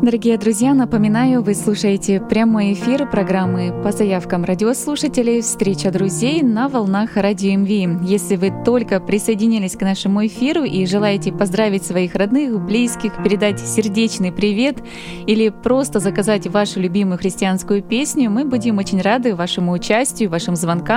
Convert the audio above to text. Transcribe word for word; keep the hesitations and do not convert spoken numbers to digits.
Дорогие друзья, напоминаю, вы слушаете прямой эфир программы по заявкам радиослушателей «Встреча друзей» на волнах Радио МВ. Если вы только присоединились к нашему эфиру и желаете поздравить своих родных, близких, передать сердечный привет или просто заказать вашу любимую христианскую песню, мы будем очень рады вашему участию, вашим звонкам.